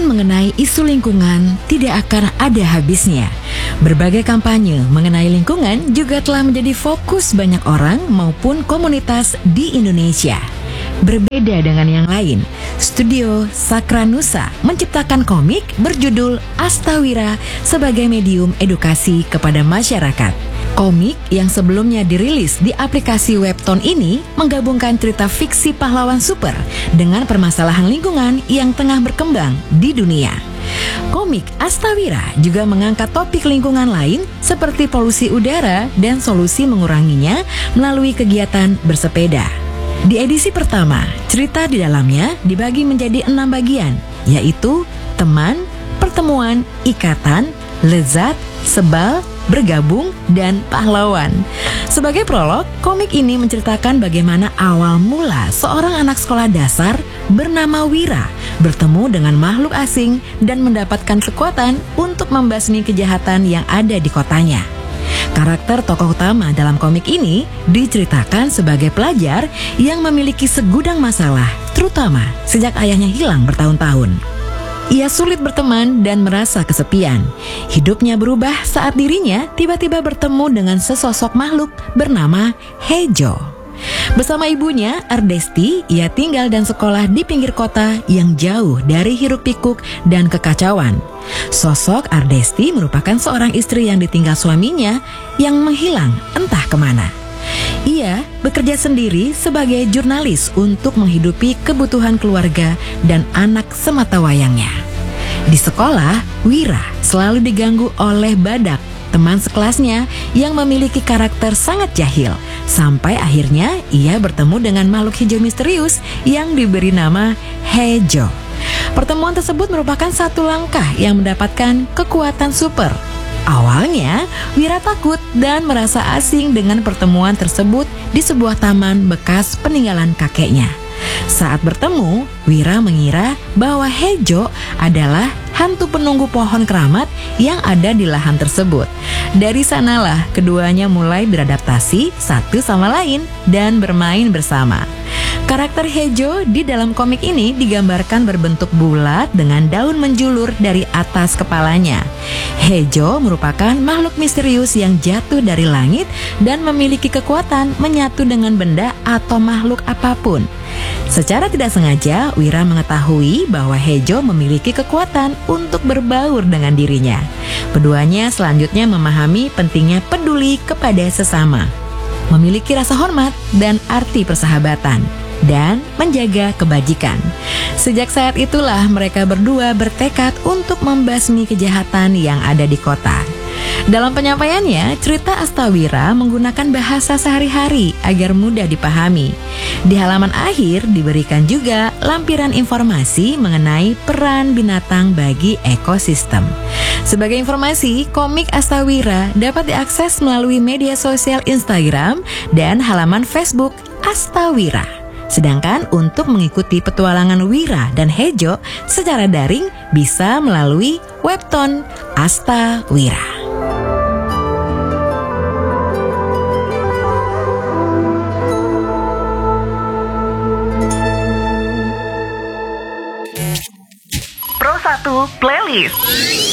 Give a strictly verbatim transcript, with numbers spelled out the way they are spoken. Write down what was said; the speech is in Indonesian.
mengenai isu lingkungan tidak akan ada habisnya. Berbagai kampanye mengenai lingkungan juga telah menjadi fokus banyak orang maupun komunitas di Indonesia. Berbeda dengan yang lain, Studio Sakranusa menciptakan komik berjudul Astawira sebagai medium edukasi kepada masyarakat. Komik yang sebelumnya dirilis di aplikasi Webtoon ini menggabungkan cerita fiksi pahlawan super dengan permasalahan lingkungan yang tengah berkembang di dunia. Komik Astawira juga mengangkat topik lingkungan lain seperti polusi udara dan solusi menguranginya melalui kegiatan bersepeda. Di edisi pertama, cerita di dalamnya dibagi menjadi enam bagian, yaitu teman, pertemuan, ikatan, lezat, sebal, bergabung, dan pahlawan. Sebagai prolog, komik ini menceritakan bagaimana awal mula seorang anak sekolah dasar bernama Wira bertemu dengan makhluk asing dan mendapatkan kekuatan untuk membasmi kejahatan yang ada di kotanya. Karakter tokoh utama dalam komik ini diceritakan sebagai pelajar yang memiliki segudang masalah, terutama sejak ayahnya hilang bertahun-tahun. Ia sulit berteman dan merasa kesepian. Hidupnya berubah saat dirinya tiba-tiba bertemu dengan sesosok makhluk bernama Hejo. Bersama ibunya, Ardesti, ia tinggal dan sekolah di pinggir kota yang jauh dari hiruk-pikuk dan kekacauan. Sosok Ardesti merupakan seorang istri yang ditinggal suaminya yang menghilang entah kemana. Ia bekerja sendiri sebagai jurnalis untuk menghidupi kebutuhan keluarga dan anak sematawayangnya. Di sekolah, Wira selalu diganggu oleh Badak, teman sekelasnya yang memiliki karakter sangat jahil. Sampai akhirnya ia bertemu dengan makhluk hijau misterius yang diberi nama Hejo. Pertemuan tersebut merupakan satu langkah yang mendapatkan kekuatan super. Awalnya, Wira takut dan merasa asing dengan pertemuan tersebut di sebuah taman bekas peninggalan kakeknya. Saat bertemu, Wira mengira bahwa Hejo adalah hantu penunggu pohon keramat yang ada di lahan tersebut. Dari sanalah keduanya mulai beradaptasi satu sama lain dan bermain bersama. Karakter Hejo di dalam komik ini digambarkan berbentuk bulat dengan daun menjulur dari atas kepalanya. Hejo merupakan makhluk misterius yang jatuh dari langit dan memiliki kekuatan menyatu dengan benda atau makhluk apapun. Secara tidak sengaja, Wira mengetahui bahwa Hejo memiliki kekuatan untuk berbaur dengan dirinya. Keduanya selanjutnya memahami pentingnya peduli kepada sesama, memiliki rasa hormat dan arti persahabatan, dan menjaga kebajikan. Sejak saat itulah mereka berdua bertekad untuk membasmi kejahatan yang ada di kota. Dalam penyampaiannya, cerita Astawira menggunakan bahasa sehari-hari agar mudah dipahami. Di halaman akhir diberikan juga lampiran informasi mengenai peran binatang bagi ekosistem. Sebagai informasi, komik Astawira dapat diakses melalui media sosial Instagram dan halaman Facebook Astawira. Sedangkan untuk mengikuti petualangan Wira dan Hejo secara daring bisa melalui Webtoon Astawira. Pro satu Playlist.